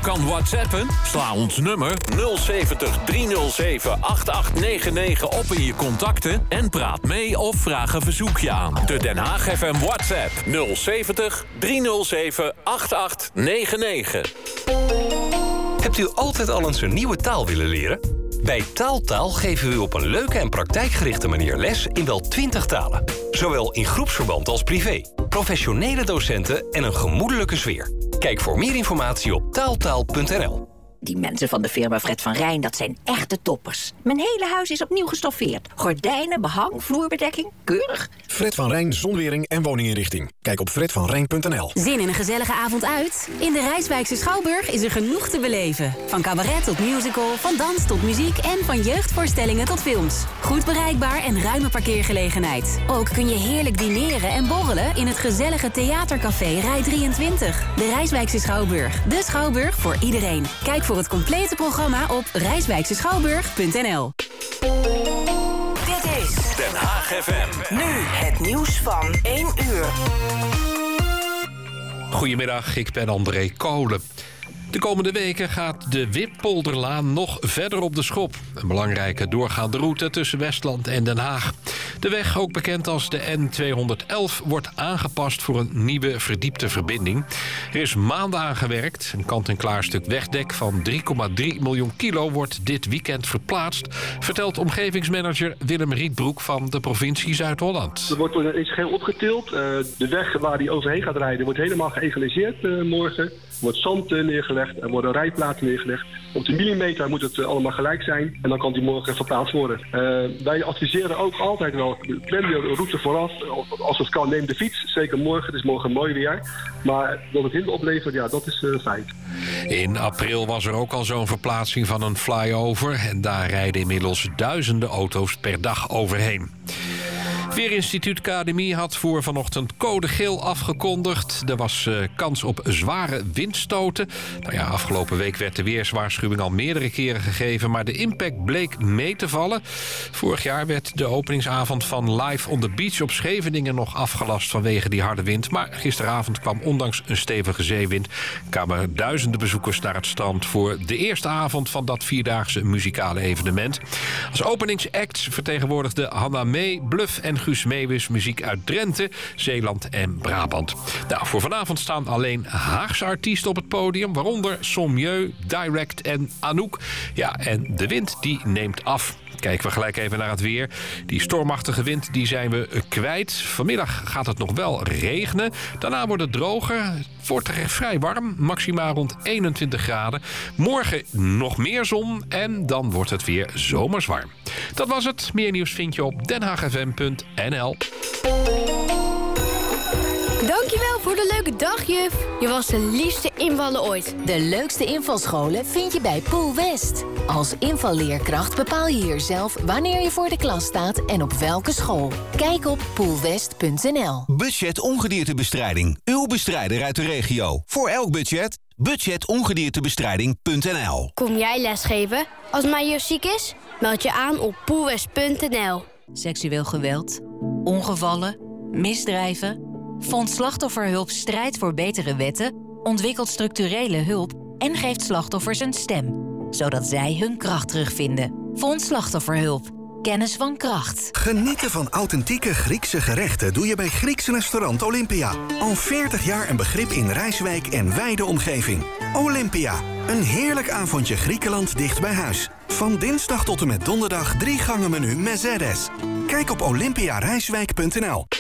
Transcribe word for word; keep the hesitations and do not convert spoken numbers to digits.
kan whatsappen? Sla ons nummer nul zeventig driehonderdzeven achtentachtig negenennegentig op in je contacten... en praat mee of vraag een verzoekje aan. De Den Haag F M WhatsApp nul zeventig driehonderdzeven achtentachtig negenennegentig. Hebt u altijd al eens een nieuwe taal willen leren? Bij Taaltaal geven we u op een leuke en praktijkgerichte manier les in wel twintig talen. Zowel in groepsverband als privé. Professionele docenten en een gemoedelijke sfeer. Kijk voor meer informatie op taaltaal punt n l. Die mensen van de firma Fred van Rijn, dat zijn echte toppers. Mijn hele huis is opnieuw gestoffeerd. Gordijnen, behang, vloerbedekking, keurig. Fred van Rijn zonwering en woninginrichting. Kijk op fred van rijn punt n l. Zin in een gezellige avond uit? In de Rijswijkse Schouwburg is er genoeg te beleven. Van cabaret tot musical, van dans tot muziek en van jeugdvoorstellingen tot films. Goed bereikbaar en ruime parkeergelegenheid. Ook kun je heerlijk dineren en borrelen in het gezellige theatercafé Rij drieëntwintig. De Rijswijkse Schouwburg. De Schouwburg voor iedereen. Kijk voor het complete programma op rijswijkse schouwburg punt n l. Dit is Den Haag F M. nu het nieuws van één uur. Goedemiddag, ik ben André Kolen. De komende weken gaat de Wippolderlaan nog verder op de schop. Een belangrijke doorgaande route tussen Westland en Den Haag. De weg, ook bekend als de N tweehonderdelf, wordt aangepast voor een nieuwe verdiepte verbinding. Er is maanden aan gewerkt. Een kant-en-klaar stuk wegdek van drie komma drie miljoen kilo wordt dit weekend verplaatst, vertelt omgevingsmanager Willem Rietbroek van de provincie Zuid-Holland. Er wordt iets geheel opgetild. Uh, de weg waar die overheen gaat rijden wordt helemaal geëgaliseerd uh, morgen. Er wordt zand uh, neergelegd, er worden rijplaten neergelegd. Op de millimeter moet het uh, allemaal gelijk zijn en dan kan die morgen verplaatst worden. Uh, wij adviseren ook altijd wel, plan de route vooraf. Als het kan, neem de fiets. Zeker morgen, het is morgen mooi weer. Maar dat het hinder oplevert, ja, dat is uh, feit. In april was er ook al zo'n verplaatsing van een flyover. En daar rijden inmiddels duizenden auto's per dag overheen. Weerinstituut K N M I had voor vanochtend code geel afgekondigd. Er was uh, kans op zware windstoten. Nou ja, afgelopen week werd de weerswaarschuwing al meerdere keren gegeven, maar de impact bleek mee te vallen. Vorig jaar werd de openingsavond van Live on the Beach op Scheveningen nog afgelast vanwege die harde wind. Maar gisteravond kwam ondanks een stevige zeewind kwamen duizenden bezoekers naar het strand voor de eerste avond van dat vierdaagse muzikale evenement. Als openingsacts vertegenwoordigde Hanna Mee, Bluff en Guus Meeuwis muziek uit Drenthe, Zeeland en Brabant. Nou, voor vanavond staan alleen Haagse artiesten op het podium, waaronder Sommieu, Direct en Anouk. Ja, en de wind die neemt af. Kijken we gelijk even naar het weer. Die stormachtige wind die zijn we kwijt. Vanmiddag gaat het nog wel regenen. Daarna wordt het droger. Het wordt vrij warm. Maximaal rond eenentwintig graden. Morgen nog meer zon. En dan wordt het weer zomers warm. Dat was het. Meer nieuws vind je op den haag f m punt n l. Dankjewel voor de leuke dag, juf. Je was de liefste invaller ooit. De leukste invalscholen vind je bij Pool West. Als invalleerkracht bepaal je hier zelf wanneer je voor de klas staat en op welke school. Kijk op poolwest punt n l. Budget ongediertebestrijding. Uw bestrijder uit de regio. Voor elk budget. budget ongediertebestrijding punt n l. Kom jij lesgeven? Als mijn juf ziek is, meld je aan op poolwest punt n l. Seksueel geweld, ongevallen, misdrijven. Fonds Slachtofferhulp strijdt voor betere wetten, ontwikkelt structurele hulp en geeft slachtoffers een stem, zodat zij hun kracht terugvinden. Fonds Slachtofferhulp. Kennis van kracht. Genieten van authentieke Griekse gerechten doe je bij Grieks restaurant Olympia. Al veertig jaar een begrip in Rijswijk en wijde omgeving. Olympia, een heerlijk avondje Griekenland dicht bij huis. Van dinsdag tot en met donderdag drie gangen menu Mercedes. Kijk op olympia rijswijk punt n l.